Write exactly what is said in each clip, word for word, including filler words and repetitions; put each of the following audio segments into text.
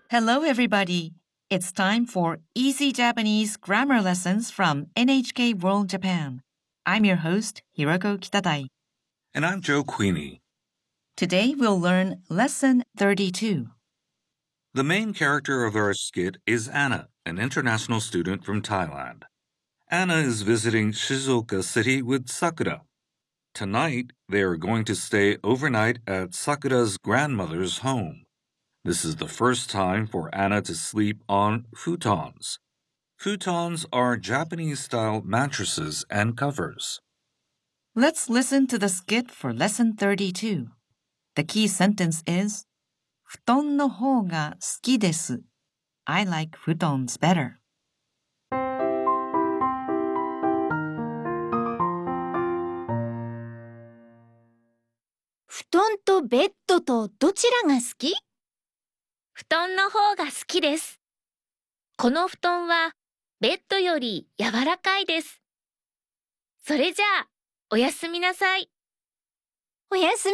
Hello, everybody. It's time for Easy Japanese Grammar Lessons from N H K World Japan. I'm your host, Hiroko Kitadai. And I'm Joe Queenie. Today we'll learn Lesson thirty-two. The main character of our skit is Anna, an international student from Thailand. Anna is visiting Shizuoka City with Sakura. Tonight, they are going to stay overnight at Sakura's grandmother's home. This is the first time for Anna to sleep on futons. Futons are Japanese-style mattresses and covers. Let's listen to the skit for Lesson thirty-two. The key sentence is 布団の方が好きです. I like futons better. 布団とベッドとどちらが好き？ 布団の方が好きです。この布団はベッドより柔らかいです。それじゃあ、おやすみなさい。 おやすみ。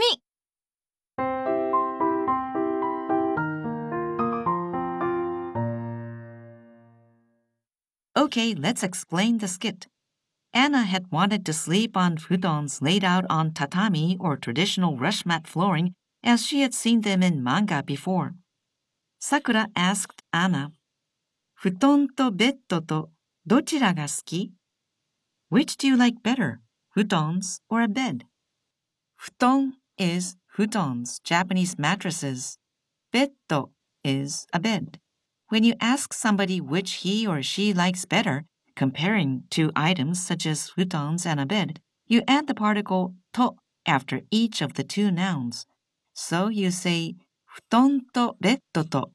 Okay, let's explain the skit. Anna had wanted to sleep on futons laid out on tatami or traditional rush mat flooring as she had seen them in manga before. Sakura asked Anna, 布団とベッドとどちらが好き? Which do you like better, futons or a bed? 布団 is futons, Japanese mattresses. ベッド is a bed. When you ask somebody which he or she likes better, comparing two items such as futons and a bed, you add the particle to after each of the two nouns. So you say 布団とベッドと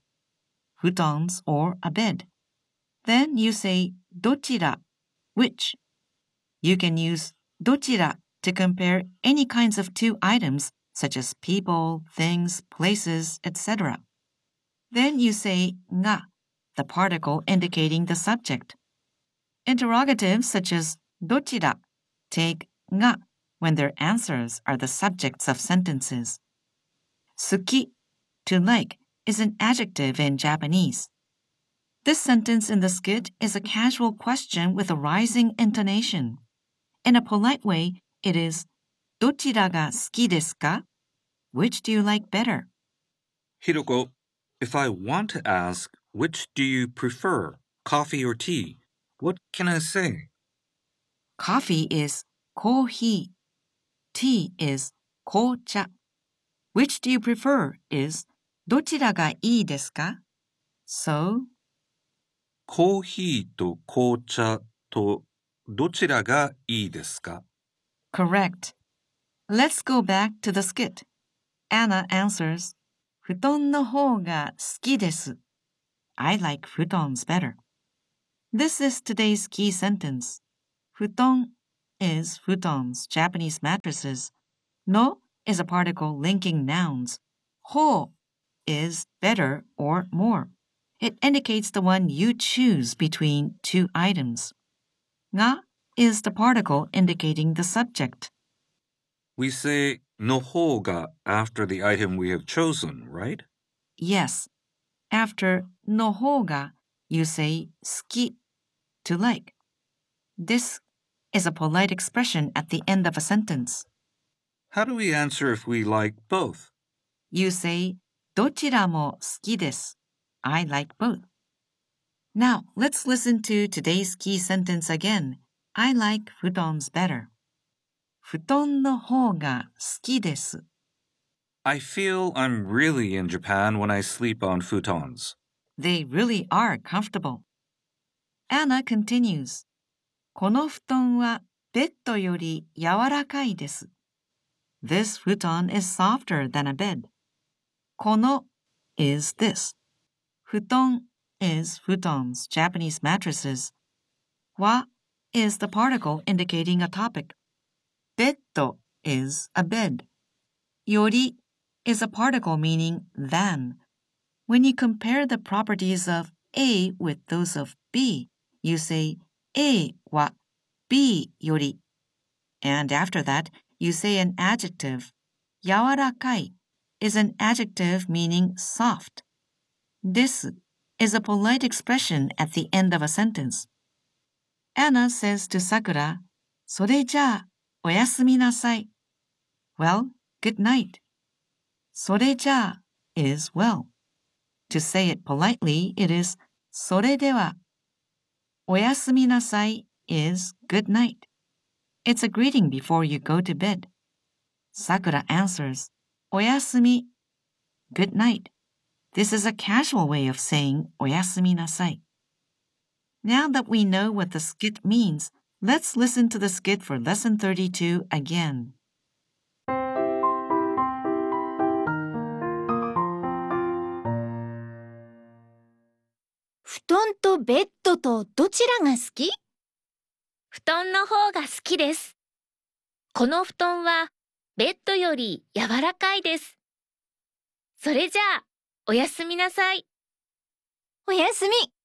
futons or a bed. Then you say どちら which. You can use どちら to compare any kinds of two items such as people, things, places, et cetera. Then you say が the particle indicating the subject. Interrogatives such as どちら take が when their answers are the subjects of sentences. 好き to like is an adjective in Japanese. This sentence in the skit is a casual question with a rising intonation. In a polite way, it is どちらが好きですか? Which do you like better? Hiroko, if I want to ask, which do you prefer, coffee or tea? What can I say? Coffee is コーヒー. Tea is 紅茶. Which do you prefer is どちらがいいですか? So, コーヒーと紅茶とどちらがいいですか? correct. Let's go back to the skit. Anna answers, 布団の方が好きです. I like futons better. This is today's key sentence. 布団 is futons, Japanese mattresses. No is a particle linking nouns. 方 is better or more. It indicates the one you choose between two items. が is the particle indicating the subject. We say の方が after the item we have chosen, right? Yes. After の方が, you say 好き to like. This is a polite expression at the end of a sentence. How do we answer if we like both? You say どちらも好きです. I like both. Now, let's listen to today's key sentence again. I like futons better. 布団の方が好きです. I feel I'm really in Japan when I sleep on futons. They really are comfortable. Anna continues. この布団はベッドより柔らかいです. This futon is softer than a bed. この is this. 布団 is futons, Japanese mattresses. は is the particle indicating a topic. ベッド is a bed. より is a particle meaning than. When you compare the properties of A with those of B, you say A は B より. And after that, you say an adjective. 柔らかい is an adjective meaning soft. This is a polite expression at the end of a sentence. Anna says to Sakura, それじゃあ、おやすみなさい. Well, good night. それじゃあ is well. To say it politely, it is それでは. おやすみなさい is good night. It's a greeting before you go to bed. Sakura answers, おやすみ, good night. This is a casual way of saying おやすみなさい. Now that we know what the skit means, let's listen to the skit for lesson thirty-two again. 布団とベッドとどちらが好き？ 布団の方が好きです。この布団はベッドより柔らかいです。それじゃあ、おやすみなさい。 おやすみ。